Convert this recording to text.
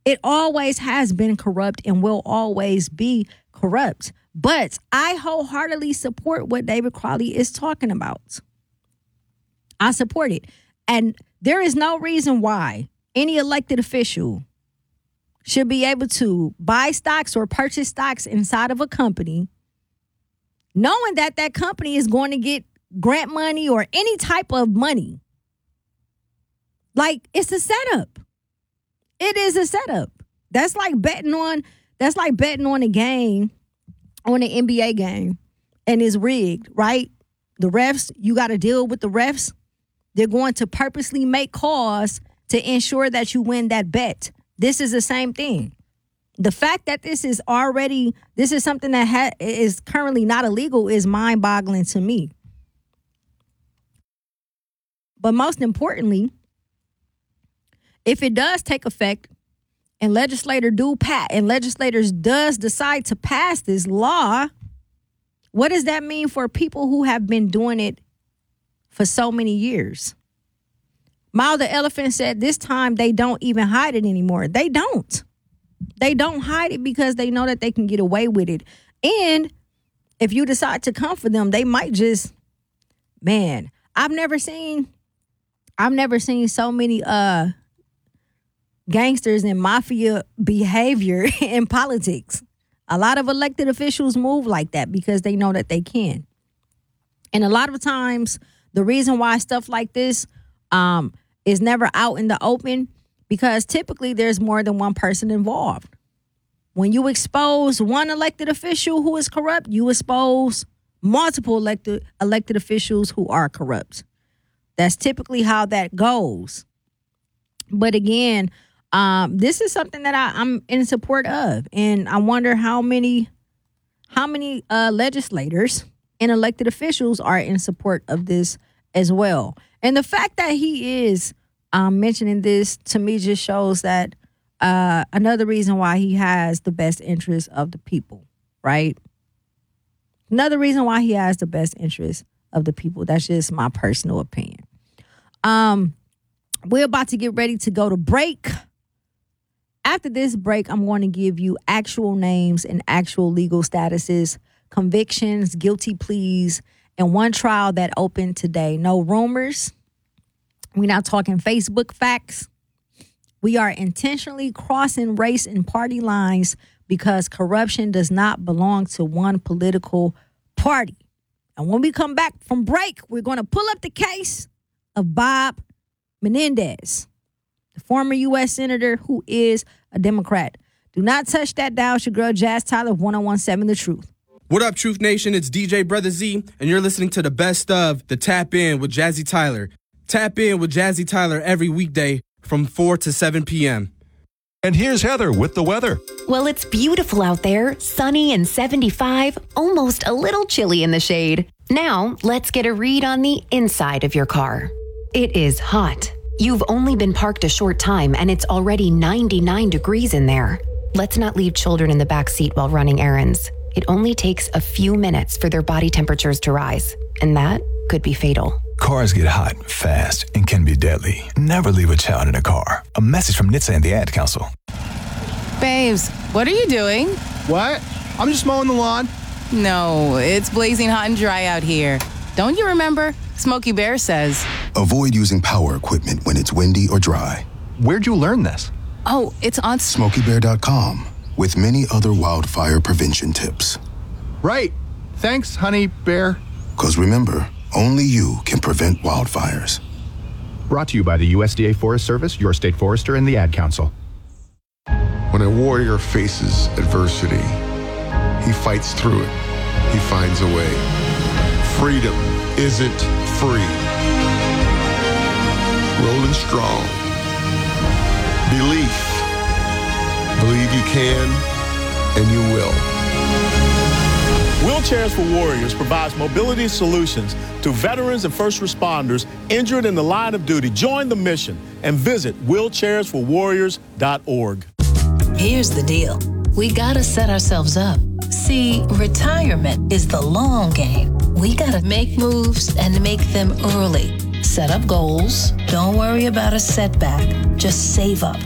It always has been corrupt and will always be corrupt. But I wholeheartedly support what David Crowley is talking about. I support it. And there is no reason why any elected official should be able to buy stocks or purchase stocks inside of a company, knowing that that company is going to get grant money or any type of money. Like, it's a setup. It is a setup. That's like betting on a game, on an NBA game, and it's rigged, right? The refs, you got to deal with the refs. They're going to purposely make calls to ensure that you win that bet. This is the same thing. The fact that this is something that is currently not illegal is mind-boggling to me. But most importantly, if it does take effect and legislators does decide to pass this law, what does that mean for people who have been doing it for so many years? Mao the Elephant said this time they don't even hide it anymore. They don't. They don't hide it because they know that they can get away with it. And if you decide to come for them, they might just, man, I've never seen so many gangsters and mafia behavior in politics. A lot of elected officials move like that because they know that they can. And a lot of times, the reason why stuff like this is never out in the open, because typically there's more than one person involved. When you expose one elected official who is corrupt, you expose multiple elected officials who are corrupt. That's typically how that goes. But again, this is something that I'm in support of. And I wonder how many legislators and elected officials are in support of this as well. And the fact that he is mentioning this, to me, just shows that another reason why he has the best interest of the people, right? Another reason why he has the best interest of the people. That's just my personal opinion. We're about to get ready to go to break. After this break, I'm going to give you actual names and actual legal statuses, convictions, guilty pleas, and one trial that opened today. No rumors. We're not talking Facebook facts. We are intentionally crossing race and party lines because corruption does not belong to one political party. And when we come back from break, we're going to pull up the case of Bob Menendez, the former U.S. Senator who is a Democrat. Do not touch that dial. It's your girl, Jazz Tyler, 101.7 The Truth. What up, Truth Nation? It's DJ Brother Z, and you're listening to the best of the Tap In with Jazzy Tyler. Tap in with Jazzy Tyler every weekday from 4 to 7 p.m. And here's Heather with the weather. Well, it's beautiful out there, sunny and 75, almost a little chilly in the shade. Now, let's get a read on the inside of your car. It is hot. You've only been parked a short time and it's already 99 degrees in there. Let's not leave children in the back seat while running errands. It only takes a few minutes for their body temperatures to rise, and that could be fatal. Cars get hot, fast, and can be deadly. Never leave a child in a car. A message from NHTSA and the Ad Council. Babes, what are you doing? What? I'm just mowing the lawn. No, it's blazing hot and dry out here. Don't you remember? Smokey Bear says. Avoid using power equipment when it's windy or dry. Where'd you learn this? Oh, it's on SmokeyBear.com with many other wildfire prevention tips. Right. Thanks, honey bear. 'Cause remember, only you can prevent wildfires. Brought to you by the USDA Forest Service, your state forester, and the Ad Council. When a warrior faces adversity, he fights through it. He finds a way. Freedom isn't free. Rolling strong. Belief. Believe you can, and you will. Wheelchairs for Warriors provides mobility solutions to veterans and first responders injured in the line of duty. Join the mission and visit wheelchairsforwarriors.org. Here's the deal. We gotta set ourselves up. See, retirement is the long game. We gotta make moves and make them early. Set up goals. Don't worry about a setback. Just save up.